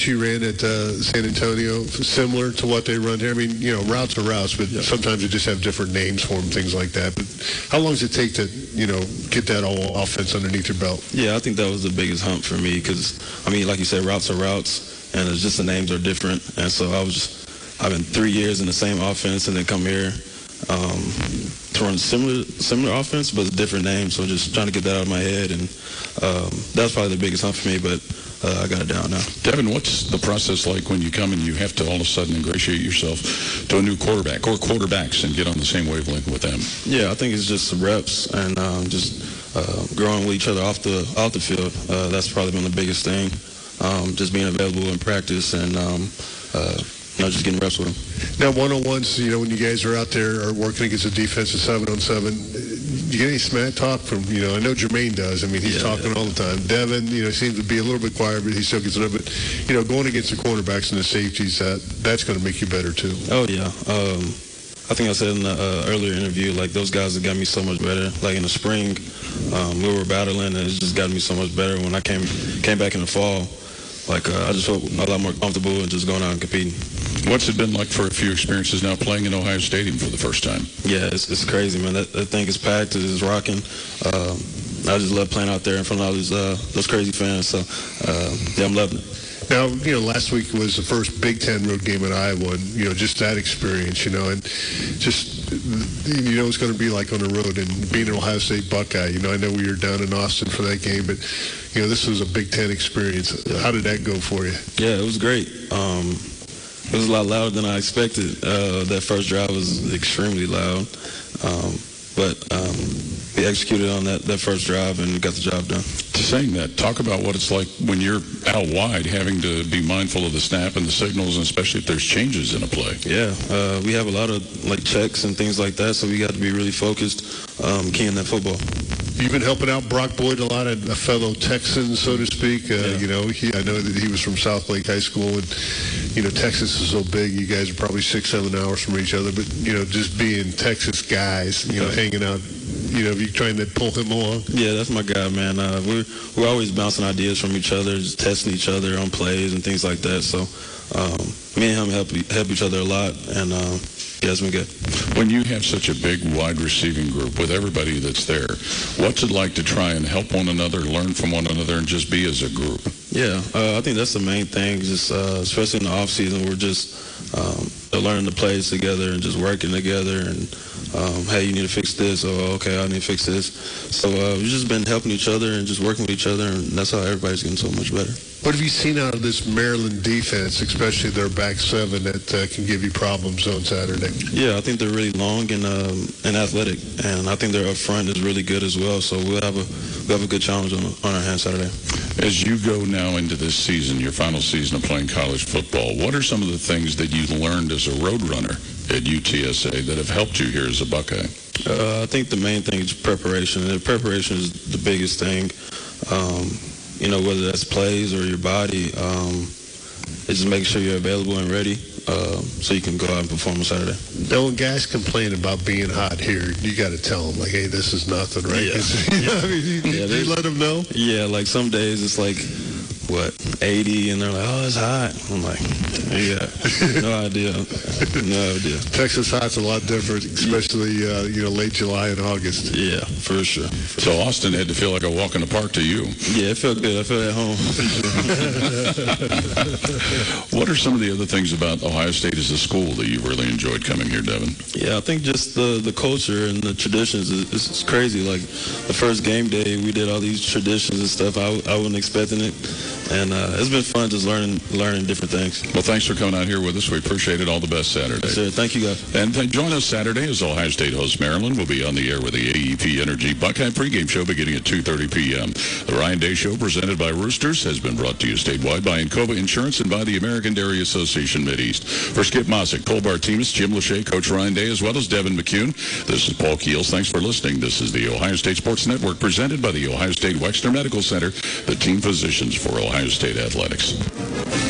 that you ran at San Antonio similar to what they run here? I mean, routes are routes, but sometimes they just have different names for them, things like that. But how long does it take to, get that all offense underneath your belt? Yeah, I think that was the biggest hump for me because, like you said, routes are routes, and it's just the names are different. And so I've been 3 years in the same offense and then come here to run similar offense, but it's a different name. So just trying to get that out of my head, and that's probably the biggest hump for me, but I got it down now. Devin, what's the process like when you come and you have to all of a sudden ingratiate yourself to a new quarterback or quarterbacks and get on the same wavelength with them? Yeah, I think it's just reps and just growing with each other off the field. That's probably been the biggest thing. Just being available in practice and just getting reps with them. Now, one-on-ones, when you guys are out there are working against a defense of 7-on-7, you get any smack talk from, I know Jermaine does. I mean, he's talking all the time. Devin, seems to be a little bit quiet, but he still gets it up. But, going against the cornerbacks and the safeties, that's going to make you better, too. Oh, yeah. I think I said in the earlier interview, like, those guys have got me so much better. Like, in the spring, we were battling, and it's just got me so much better. When I came back in the fall, I just felt a lot more comfortable and just going out and competing. What's it been like for a few experiences now playing in Ohio Stadium for the first time? Yeah, it's crazy, man. That thing is packed. It's rocking. I just love playing out there in front of all those crazy fans. So, I'm loving it. Now, last week was the first Big Ten road game at Iowa, and, just that experience, and just, it's going to be like on the road and being an Ohio State Buckeye. I know we were down in Austin for that game, but, this was a Big Ten experience. How did that go for you? Yeah, it was great. It was a lot louder than I expected. That first drive was extremely loud. But we executed on that first drive and got the job done. Saying that, talk about what it's like when you're out wide, having to be mindful of the snap and the signals, and especially if there's changes in a play. Yeah, we have a lot of checks and things like that, so we got to be really focused, keying that football. You've been helping out Brock Boyd a lot, a fellow Texan, so to speak. I know that he was from South Lake High School, and Texas is so big. You guys are probably 6-7 hours from each other, but just being Texas guys, hanging out. Are you trying to pull him along? Yeah, that's my guy, man. We're always bouncing ideas from each other, just testing each other on plays and things like that. So me and him help each other a lot, and it's been good. When you have such a big, wide receiving group with everybody that's there, what's it like to try and help one another, learn from one another, and just be as a group? Yeah, I think that's the main thing. Just especially in the off season, we're just learning the plays together and just working together. And hey, you need to fix this. Oh, okay, I need to fix this. So we've just been helping each other and just working with each other, and that's how everybody's getting so much better. What have you seen out of this Maryland defense, especially their back seven, that can give you problems on Saturday? Yeah, I think they're really long and athletic, and I think their up front is really good as well. So we'll have a good challenge on our hands Saturday. As you go now into this season, your final season of playing college football, what are some of the things that you learned as a road runner at UTSA that have helped you here as a Buckeye? I think the main thing is preparation. And preparation is the biggest thing. Whether that's plays or your body, it's just making sure you're available and ready so you can go out and perform on Saturday. Now, when guys complain about being hot here, you got to tell them, like, hey, this is nothing, right? Yeah. They let them know? Yeah, like some days it's like, 80, and they're like, oh, it's hot. I'm like, yeah, no idea. Texas hot's a lot different, especially, late July and August. Yeah, for sure. So Austin had to feel like a walk in the park to you. Yeah, it felt good. I felt at home. What are some of the other things about Ohio State as a school that you really enjoyed coming here, Devin? Yeah, I think just the culture and the traditions is crazy. Like the first game day, we did all these traditions and stuff. I wasn't expecting it. And it's been fun just learning different things. Well, thanks for coming out here with us. We appreciate it. All the best Saturday. Yes, sir. Thank you, guys. And join us Saturday as Ohio State hosts Maryland. We'll be on the air with the AEP Energy Buckeye pregame show beginning at 2:30 p.m. The Ryan Day Show, presented by Roosters, has been brought to you statewide by Encova Insurance and by the American Dairy Association Mideast. For Skip Mosick, Cole Bartemus, Jim Lachey, Coach Ryan Day, as well as Devin McCune, this is Paul Keels. Thanks for listening. This is the Ohio State Sports Network, presented by the Ohio State Wexner Medical Center, the team physicians for Ohio State Athletics.